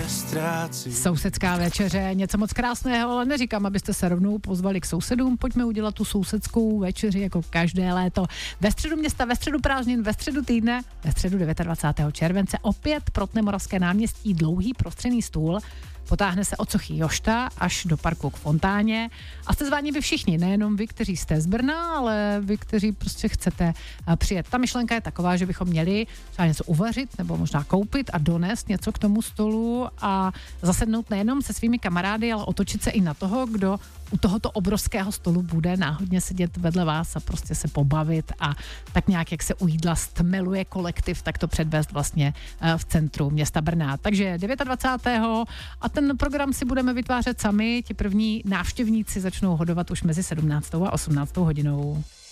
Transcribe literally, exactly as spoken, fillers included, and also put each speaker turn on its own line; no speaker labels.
Sousedská večeře, něco moc krásného, ale neříkám, abyste se rovnou pozvali k sousedům. Pojďme udělat tu sousedskou večeři jako každé léto. Ve středu města, ve středu prázdnin, ve středu týdne, ve středu dvacátého devátého července opět Protne Moravské náměstí dlouhý prostřený stůl. Potáhne se od sochy Jošta až do parku k fontáně a jste zváni vy všichni, nejenom vy, kteří jste z Brna, ale vy, kteří prostě chcete přijet. Ta myšlenka je taková, že bychom měli třeba něco uvařit nebo možná koupit a donést něco k tomu stolu a zasednout nejenom se svými kamarády, ale otočit se i na toho, kdo u tohoto obrovského stolu bude náhodně sedět vedle vás a prostě se pobavit a tak nějak, jak se u jídla stmeluje kolektiv, tak to předvést vlastně v centru města Brna. Takže dvacátého devátého a ten program si budeme vytvářet sami, ti první návštěvníci začnou hodovat už mezi sedmnáctou a osmnáctou hodinou.